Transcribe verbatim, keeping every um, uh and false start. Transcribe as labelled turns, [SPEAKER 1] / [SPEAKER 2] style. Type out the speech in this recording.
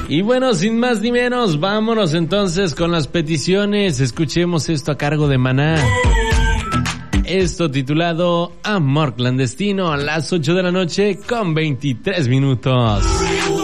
[SPEAKER 1] Y bueno, sin más ni menos, vámonos entonces con las peticiones. Escuchemos esto a cargo de Maná. Esto titulado Amor Clandestino, a las ocho de la noche con veintitrés minutos.